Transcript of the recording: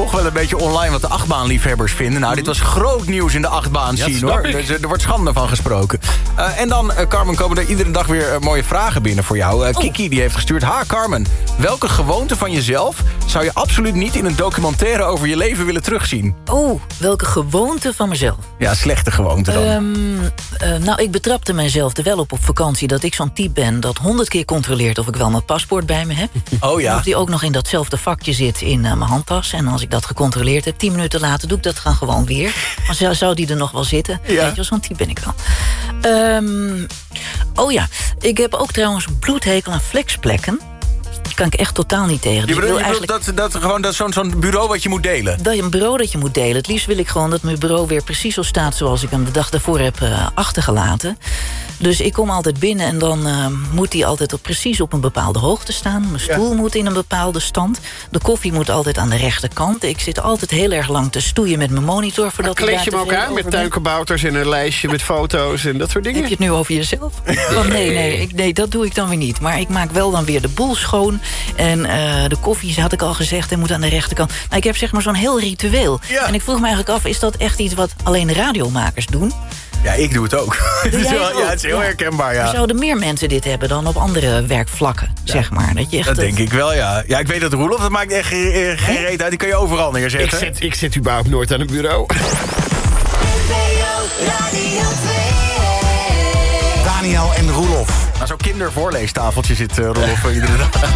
volgen wel een beetje online wat de achtbaanliefhebbers vinden. Nou, dit was groot nieuws in de achtbaan scene, hoor. Dus, er wordt schande van gesproken. En dan, Carmen, komen er iedere dag weer mooie vragen binnen voor jou. Kiki die heeft gestuurd. Ha, Carmen, welke gewoonte van jezelf zou je absoluut niet in een documentaire over je leven willen terugzien? Welke gewoonte van mezelf? Ja, slechte gewoonte dan. Nou, ik betrapte mijzelf er wel op vakantie dat ik zo'n type ben dat 100 keer controleert of ik wel mijn paspoort bij me heb. Oh ja. Of die ook nog in datzelfde vakje zit in mijn handtas. En als ik dat gecontroleerd heb, 10 minuten later doe ik dat gewoon weer. Maar zou die er nog wel zitten? Ja. Weet je, zo'n type ben ik wel. Ik heb ook trouwens bloedhekel aan flexplekken. Kan ik echt totaal niet tegen. Je bedoelt dat is zo'n bureau wat je moet delen? Dat je een bureau dat je moet delen. Het liefst wil ik gewoon dat mijn bureau weer precies zo staat zoals ik hem de dag daarvoor heb achtergelaten. Dus ik kom altijd binnen en dan moet die altijd precies op een bepaalde hoogte staan. Mijn stoel moet in een bepaalde stand. De koffie moet altijd aan de rechterkant. Ik zit altijd heel erg lang te stoeien met mijn monitor. Kleed je hem ook aan met tuinkabouters en een lijstje met foto's en dat soort dingen? Heb je het nu over jezelf? Nee, dat doe ik dan weer niet. Maar ik maak wel dan weer de boel schoon. En de koffie, had ik al gezegd, en moet aan de rechterkant. Nou, ik heb zeg maar zo'n heel ritueel. Ja. En ik vroeg me eigenlijk af, is dat echt iets wat alleen de radiomakers doen? Ja, ik doe het ook. Doe jij het is heel herkenbaar, ja. Zouden meer mensen dit hebben dan op andere werkvlakken, zeg maar? Dat je echt dat denk ik wel, ja. Ja, ik weet dat Roelof, dat maakt echt geen reet uit. Die kan je overal neerzetten. Ik zit überhaupt nooit aan een bureau. Daniel en Roelof. Nou, zo'n kindervoorleestafeltje zit Roelof iedere dag.